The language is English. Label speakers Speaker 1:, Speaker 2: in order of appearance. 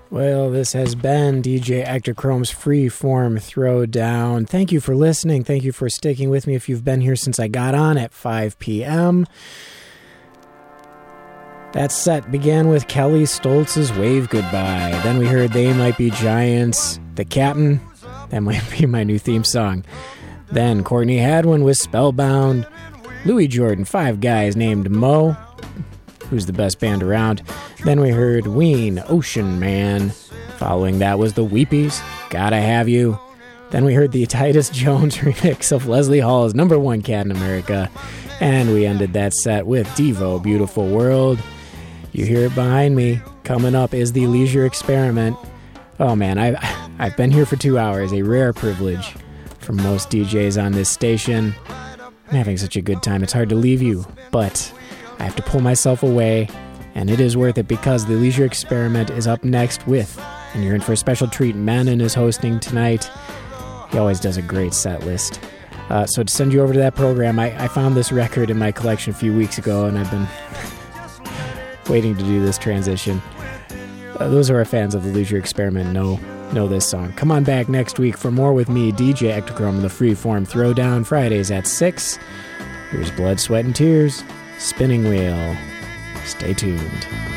Speaker 1: Well, this has been DJ Ectochrome's Freeform Throwdown. Thank you for listening. Thank you for sticking with me if you've been here since I got on at 5 p.m. That set began with Kelly Stoltz's Wave Goodbye. Then we heard They Might Be Giants, The Captain. That might be my new theme song. Then Courtney Hadwin with Spellbound. Louis Jordan, Five Guys Named Mo, who's the best band around. Then we heard Ween, Ocean Man. Following that was the Weepies, Gotta Have You. Then we heard the Titus Jones remix of Leslie Hall's #1 Cat in America. And we ended that set with Devo, Beautiful World. You hear it behind me. Coming up is the Leisure Experiment. Oh man, I've been here for 2 hours, a rare privilege for most DJs on this station. I'm having such a good time, it's hard to leave you, but I have to pull myself away, and it is worth it because the Leisure Experiment is up next with, and you're in for a special treat, Manon is hosting tonight. He always does a great set list. So to send you over to that program, I found this record in my collection a few weeks ago, and I've been waiting to do this transition. Those who are fans of the Leisure Experiment know this song. Come on back next week for more with me, DJ Ectochrome, the Freeform Throwdown, Fridays at 6. Here's Blood, Sweat, and Tears, Spinning Wheel. Stay tuned.